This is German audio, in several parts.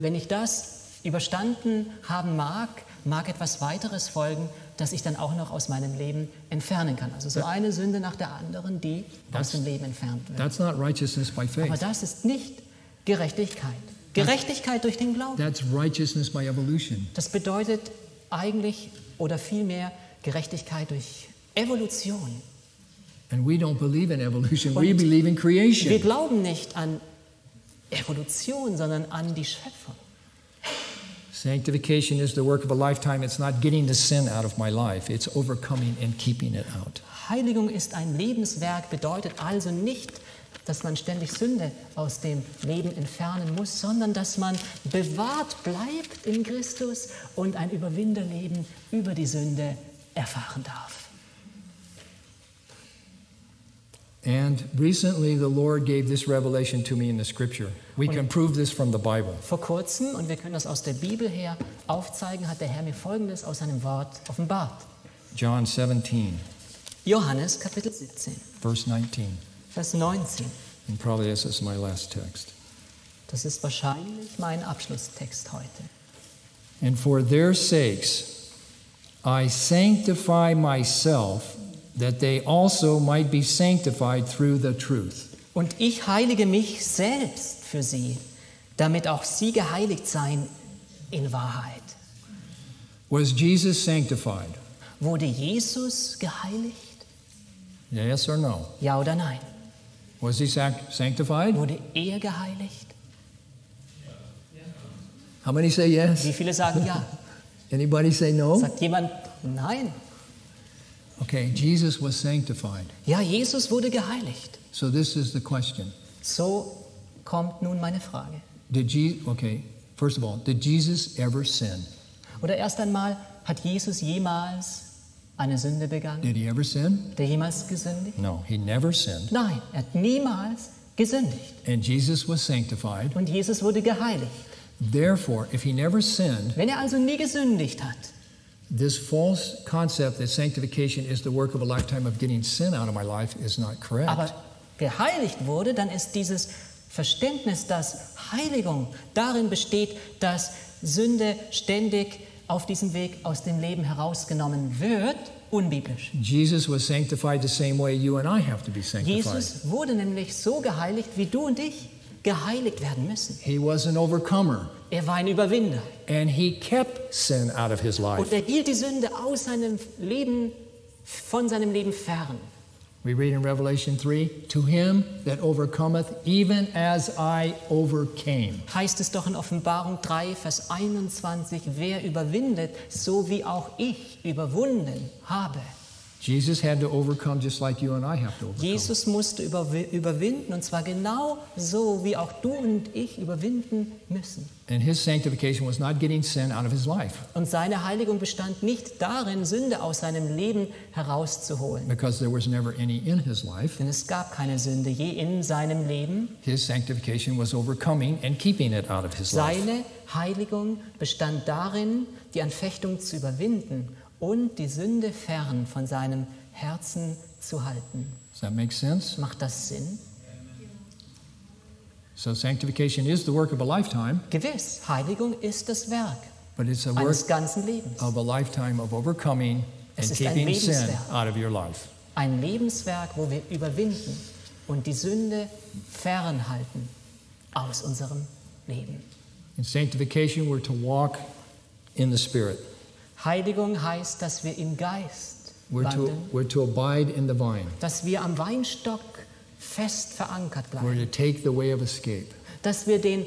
Wenn ich das überstanden haben mag etwas weiteres folgen, das ich dann auch noch aus meinem Leben entfernen kann. Also so eine Sünde nach der anderen, die aus dem Leben entfernt wird. That's not righteousness by faith. Aber das ist nicht Gerechtigkeit. Gerechtigkeit durch den Glauben. That's righteousness by evolution. Das bedeutet eigentlich oder vielmehr Gerechtigkeit durch Evolution. And we don't believe in evolution. Und We believe in wir creation. glauben nicht an Evolution, sondern an die Schöpfung. Sanctification is the work of a lifetime. It's not getting the sin out of my life. It's overcoming and keeping it out. Heiligung ist ein Lebenswerk, bedeutet also nicht, dass man ständig Sünde aus dem Leben entfernen muss, sondern dass man bewahrt bleibt in Christus und ein Überwinderleben über die Sünde erfahren darf. And recently the Lord gave this revelation to me in the scripture. We can prove this from the Bible. Vor kurzem, und wir können das aus der Bibel her aufzeigen, hat der Herr mir Folgendes aus seinem Wort offenbart. John 17, Johannes Kapitel 17, verse 19. Vers 19. And probably this is my last text. Das ist wahrscheinlich mein Abschlusstext heute. And for their sakes I sanctify myself, that they also might be sanctified through the truth. Und ich heilige mich selbst für sie, damit auch sie geheiligt seien in Wahrheit. Was Jesus sanctified? Wurde Jesus geheiligt? Yes or no? Ja oder nein? Was he sanctified? Wurde er geheiligt? How many say yes? Wie viele sagen ja? Anybody say no? Sagt jemand nein? Okay, Jesus was sanctified. Ja, Jesus wurde geheiligt. So this is the question. So kommt nun meine Frage. First of all, did Jesus ever sin? Oder erst einmal, hat Jesus jemals eine Sünde begangen? Did he ever sin? Hat er jemals gesündigt? No, he never sinned. Nein, er hat niemals gesündigt. And Jesus was sanctified. Und Jesus wurde geheiligt. Therefore, if he never sinned, Wenn er also nie gesündigt hat, this false concept that sanctification is the work of a lifetime of getting sin out of my life is not correct. aber geheiligt wurde, dann ist dieses Verständnis, dass Heiligung darin besteht, dass Sünde ständig auf diesem Weg aus dem Leben herausgenommen wird, unbiblisch. Jesus was sanctified the same way you and I have to be sanctified. Jesus wurde nämlich so geheiligt, wie du und ich geheiligt werden müssen. He was an overcomer. Er war ein Überwinder. And he kept sin out of his life. Und er hielt die Sünde aus seinem Leben, von seinem Leben fern. We read in Revelation 3, to him that overcometh, even as I overcame. Heißt es doch in Offenbarung 3, Vers 21, wer überwindet, so wie auch ich überwunden habe. Jesus had to overcome just like you and I have to overcome. Jesus musste überwinden, und zwar genau so, wie auch du und ich überwinden müssen. And his sanctification was not getting sin out of his life. Und seine Heiligung bestand nicht darin, Sünde aus seinem Leben herauszuholen. Because there was never any in his life. Denn es gab keine Sünde je in seinem Leben. His sanctification was overcoming and keeping it out of his life. Seine Heiligung bestand darin, die Anfechtung zu überwinden und die Sünde fern von seinem Herzen zu halten. Does that make sense? Macht das Sinn? So sanctification is the work of a lifetime, Gewiss, Heiligung ist das Werk but it's a work eines ganzen Lebens. of a lifetime of overcoming Es and ist ein keeping sin Lebenswerk. out of your life. Ein Lebenswerk, wo wir überwinden und die Sünde fernhalten aus unserem Leben. In sanctification, we're to walk in the Spirit. Heiligung heißt, dass wir im Geist We're wandeln, to abide in the vine. dass wir am Weinstock fest verankert We're bleiben, to take the way of escape. dass wir den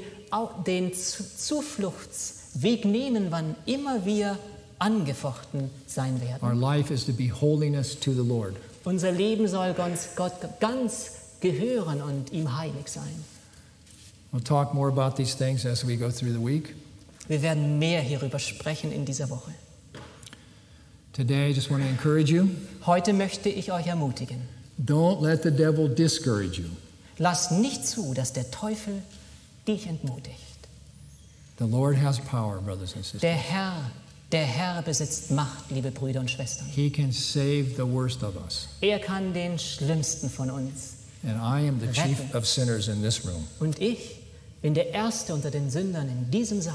Zufluchtsweg nehmen, wann immer wir angefochten sein Our werden. life is to be holiness to the Lord. Unser Leben soll Gott ganz gehören und ihm heilig sein. We'll talk more about these things as we go through the week. Wir werden mehr hierüber sprechen in dieser Woche. Today, I just want to encourage you. Heute möchte ich euch ermutigen. Don't let the devil discourage you. Lasst nicht zu, dass der Teufel dich entmutigt. The Lord has power, brothers and sisters. Der Herr besitzt Macht, liebe Brüder und Schwestern. He can save the worst of us. Er kann den Schlimmsten von uns. And I am the chief of sinners in this room. Und ich bin der Erste unter den Sündern in diesem Saal.